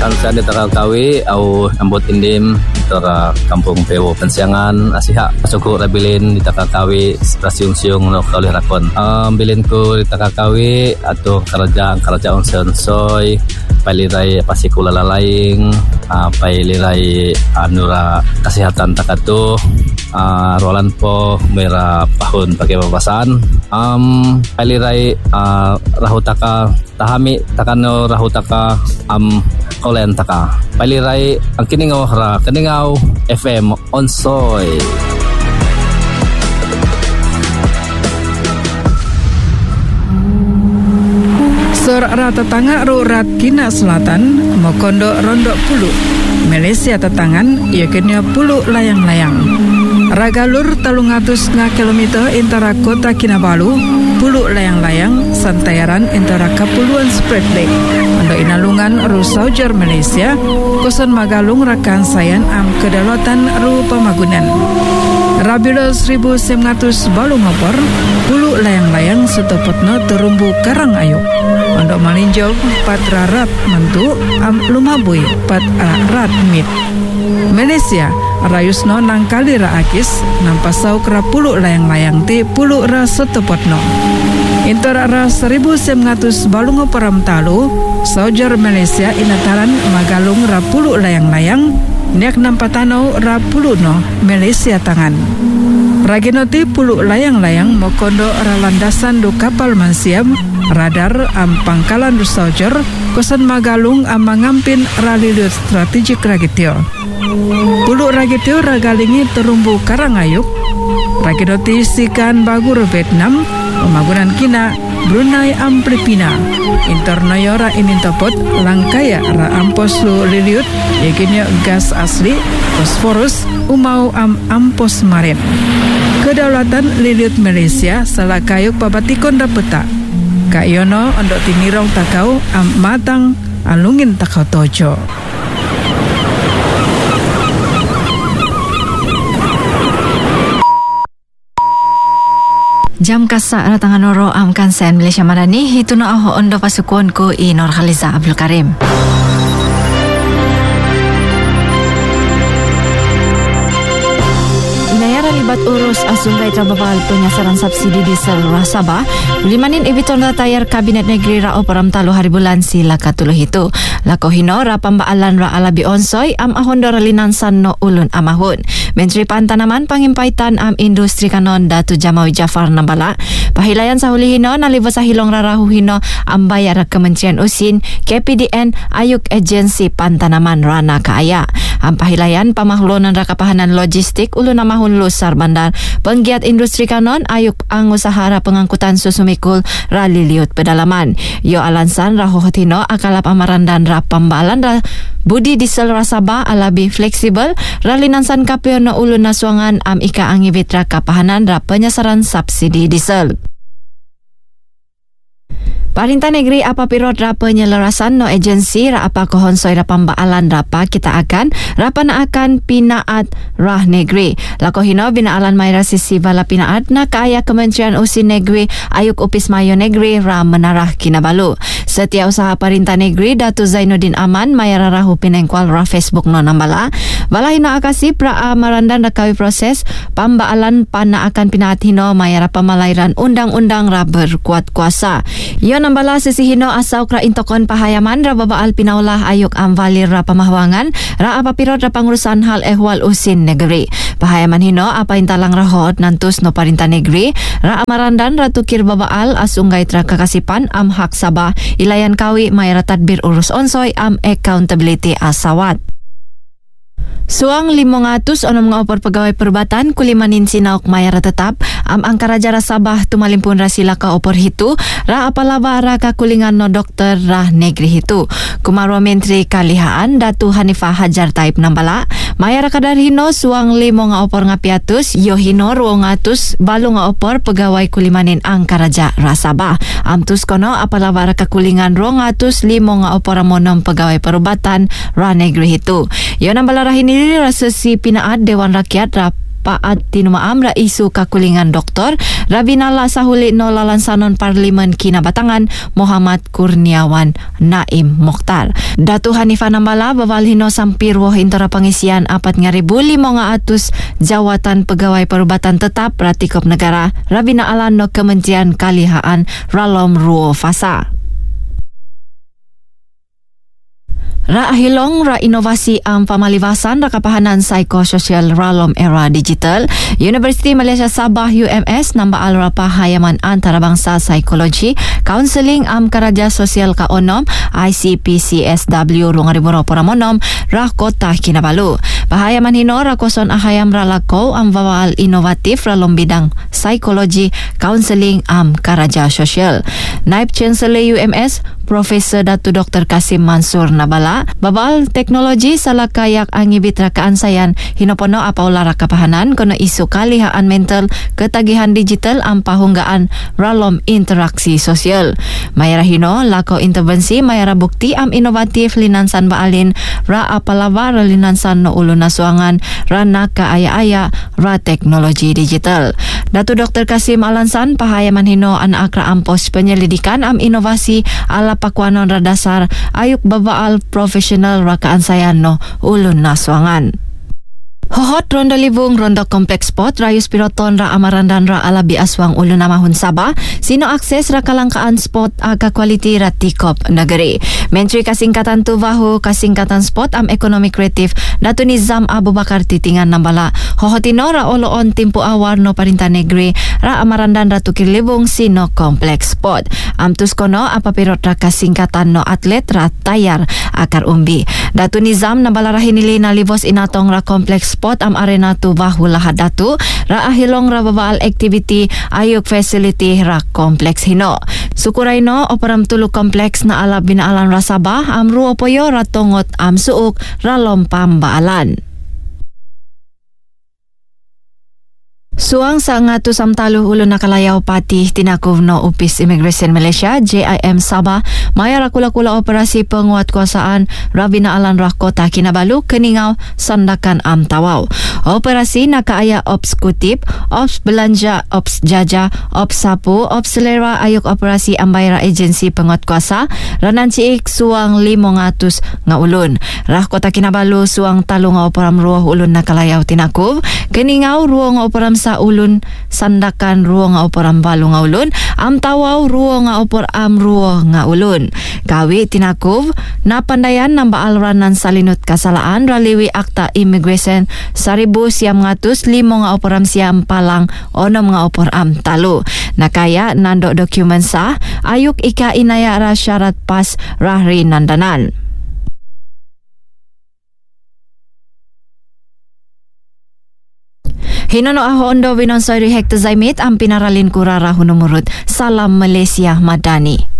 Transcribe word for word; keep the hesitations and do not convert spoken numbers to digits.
Kansa di Takakawi au ambot indim tora kampung Pewo Pensiangan asiha suku rabilin di Takakawi rasiung-siung no kalih rakon. Um, bilin ko di Takakawi atau kerajaan kerajaan sonsoi pailirai pasikula lalaing uh, pailirai anura kesehatan takatu uh, rolan po mera pahun pakai babasan um pailirai uh, rahutaka tahami takano rahutaka am olen taka pailirai ang kiningaw ra kiningaw F M onsoy. Sor rata tangga rurat Kina Selatan Mokondo Rondo Pulu Malaysia tetangan yakini Pulu layang-layang Ragalur talung atus nga kilometer intara kota Kinabalu Pulu layang-layang santayaran intara Kapuluan Spread Lake Ando inalungan ru Saujar Malaysia Kosan Magalung rakan sayan am kedalatan ru pamagunan Rabilo seribu sembilan ratus balu ngopor Pulu layang-layang setopotno terumbu karang ayuk Untuk malinjog pat rarat mentu am lumabui pat rarat mit Malaysia rayusno nangkali ra akis nampasau kera pulu layang-layang ti pulu ra setopotno Intara ra seribu sembilan ratus balu ngoporam talu Saujar Malaysia inataran magalung ra pulu layang-layang Niak nampatano ra pulu no Malaysia tangan Raginoti pulu layang-layang mokondo ra landasan do kapal mansiam radar am pangkalan do Saujar kosan magalung am mangampin ralilut strategik ragitio Pulu ragitio ragalingi terumbu karangayuk Raginoti sikan bagur Vietnam pemagunan kina Brunei am Filipina Internoyora inintopot langkaya ra ampos lu liliut yakinnya gas asli fosforus umau am ampos marin Kedaulatan liliut Malaysia salah kayuk pabatikon dapeta kayono ondok tinirong takau am matang alungin takau tojo Jam kasak ratangan noro am kansen Malaysia Madani hitu no aho ondo pasukuan ko i Nur Khaliza Abdul Karim. Libat urus asumbai trababal penyasaran subsidi diesel Rasabah limanin ibiton tayar Kabinet Negeri ra operam talu hari bulan sila katuluh itu lako hino ra pambaalan ra alabi onsoy am ahondo ralinansan no ulun amahun Menteri Pantanaman Pangimpaitan am Industri Kanon Datu Jamawi Jafar Nambala pahilayan sahuli hino nalibot sa hilong rarahu hino am bayar Kementerian Usin K P D N ayuk agensi Pantanaman Rana Kaaya am pahilayan pamahlonan ra kapahanan logistik ulun amahun lusar bandar penggiat industri kanon ayuk ang usahara pengangkutan susumikul raliliut pedalaman yo alansan rahohotino akalap amarandan ra pambalan ra budi diesel Rasabah alabi fleksibel ralinansan kapyo no ulun naswangan am ika angibit ra kapahanan ra penyasaran subsidi diesel Parintah Negeri apa pirot ra penyelarasan no agensi ra apa kohonsoi ra pambaalan rapa kita akan rapana akan pinaat rah negeri. Lako hino binaalan may rasisi bala pinaat na kaya Kementerian Usin Negeri ayuk upis mayo negeri ra menarah Kinabalu. Setia usaha Parintah Negeri Datu Zainuddin Aman may rarahu pinengkwal ra Facebook no nambala. Bala hino akasi pra marandan rakawi proses pambaalan pana akan pinaat hino may ra pamalairan undang-undang ra berkuat kuasa. Yon nambala sisi hino asaw kra intokon pahayaman ra babaal pinaulah ayuk amvalir ra pamahawangan ra apapirot ra pangurusan hal ehwal Usin Negeri. Pahayaman hino apa intalang rahot nantus no Parintah Negeri ra amarandan ra tukir babaal asunggay tra kakasipan am hak Sabah ilayan kawi may ra tadbir urus onsoy am accountability asawat. Suang limong atus ono mga opor pegawai perbatan kulimanin sinauk mayara tetap am angka raja Rasabah tumalimpun rasila ka opor hitu ra apalaba ra kakulingan no dokter rah negeri hitu kumarwa menteri kalihaan Datu Hanifah Hajar Taib nambala mayara kadar hino suang limo nga opor nga piatus yo hino ruang atus balu nga opor pegawai kulimanin angka raja Rasabah am tus kono apalaba ra kakulingan ruang atus limo nga opor monom pegawai perbatan rah negeri hitu yo nambala rahini rasa si pinaat Dewan Rakyat ra paat tinumaam ra isu kakulingan doktor Rabinala sahuli no lalansanon Parlimen Kinabatangan Muhammad Kurniawan Naim Mokhtar. Datu Hanifah Nambala babalhino sampir woh intara pangisian apat nga ribu lima nga atus jawatan pegawai perubatan tetap ratikop negara Rabina alan no Kementerian Kalihaan Ralom Ruo Fasa. Ra hilong ra inovasi am pamalibasan ra kapahanan psikososial ralom era digital. Universiti Malaysia Sabah U M S namba alra pahayaman antarabangsa psikologi counseling am karaja sosial ka onom I C P C S W rong ribu monom ra Kota Kinabalu. Pahayaman hino ra koson ahayam ra lako am bawaal inovatif ralom bidang psikologi counseling am karaja sosial. Naib Chancellor U M S Profesor Datu Doktor Kasim Mansur Nabala babal teknologi salakayak angibit rakaan sayan hinopono apaula rakapahanan kono isu kalihaan mental ketagihan digital am pahunggaan ralom interaksi sosial. Mayara hino lako intervensi mayara bukti am inovatif linansan baalin ra apalaba ra linansan no ulo nasuangan ra nakaaya-aya ra teknologi digital. Datu Doktor Kasim Alansan pahayaman hino anak ra ampos penyelidikan am inovasi ala pakuanon ra dasar ayuk babaal profesional rakaan sayan no ulun naswangan. Hohot Rondo Libung Rondo Kompleks Spot Rayus Piroton ra amarandan ra alabi aswang ulun namahun Sabah sino akses ra kalangkaan spot aga quality ra tikop negeri. Menteri Kasingkatan Tuvahu Kasingkatan Spot am ekonomi kreatif Datu Nizam Abu Bakar Titingan Nambala hohotino ra oloon timpu awar no Parinta Negeri ra amarandan ra tukir libung sino Kompleks Spot. Am tuskono apapirot ra kasingkatan no atlet ra tayar akar umbi. Datu Nizam Nambala ra hinili na livos inatong ra Kompleks Spot am arena Tuvahu lahad datu ra ahilong ra babaal activity ayuk facility ra kompleks hino. Sukuray no operam tulu kompleks na ala binaalan ra Sabah am ruo poyo ra tongot am suuk ra lompam baalan. Suang sa ngatu samtaluh ulo nakalayaw pati tinakov no Upis Immigration Malaysia J I M Sabah maya rakula-kula operasi penguat kuasaan Rabina Alan Rah Kota Kinabalu keningaw sandakan am tawaw. Operasi nakaaya ops kutip, ops belanja, ops jaja, ops sapu, ops selera ayuk operasi ambayra agensi penguat kuasa ranan ciik suang lima ratus nga ulun. Rah Kota Kinabalu suang talo nga operam ruah ulun nakalayaw tinakov keningaw ruah nga operam sa ulun sandakan ruo nga opor am balo nga ulun am tawaw ruo nga opor am ruo nga ulun. Kawi tinakov napandayan ng baalranan salinut kasalaan raliwi akta immigration saribu siyam ngatus limo nga opor am siyam palang onom nga opor am talo. Nakaya nando dokumen sa ayuk ika inaya ra syarat pas rahri nandanan. Hinono ahondo winonsoy rihek tazaymet ang pinaralin kurara hunumurut. Salam Malaysia Madani.